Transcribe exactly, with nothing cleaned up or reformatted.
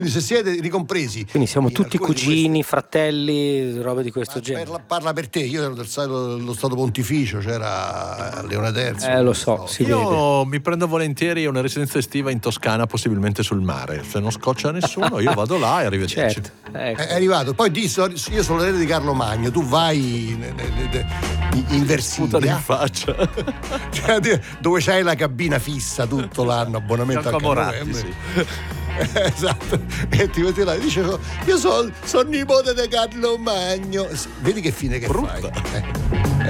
Se siete ricompresi. Quindi siamo tutti cugini, questi... fratelli, robe di questo Ma genere. Parla, parla per te, io ero del lo Stato Pontificio, c'era Leone terzo. Eh, lo so, si io vede. mi prendo volentieri una residenza estiva in Toscana, possibilmente sul mare. Se non scoccia nessuno, io vado là e arrivederci. Certo, ecco. È arrivato. Poi di, io sono l'erede di Carlo Magno, tu vai in, in Versilia in faccia. dove c'hai la cabina fissa tutto l'anno, abbonamento a Moratti, sì. Esatto, e ti metti là e dice io sono son nipote di Carlo Magno, vedi che fine che brutta. fai, eh?